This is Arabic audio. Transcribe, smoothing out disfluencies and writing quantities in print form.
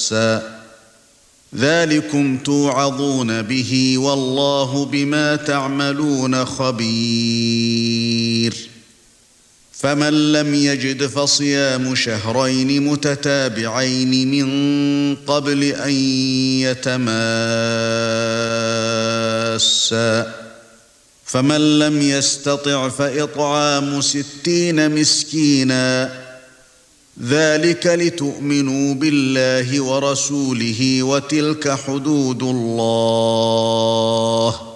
مَسًّا ذَلِكُمْ تُوعَظُونَ بِهِ وَاللَّهُ بِمَا تَعْمَلُونَ خَبِيرٌ فَمَن لَّمْ يَجِدْ فَصِيَامُ شَهْرَيْنِ مُتَتَابِعَيْنِ مِن قَبْلِ أَن يَتَمَاسَّا فَمَن لَّمْ يَسْتَطِعْ فَإِطْعَامُ 60 مِسْكِينًا ذَلِكَ لِتُؤْمِنُوا بِاللَّهِ وَرَسُولِهِ وَتِلْكَ حُدُودُ اللَّهِ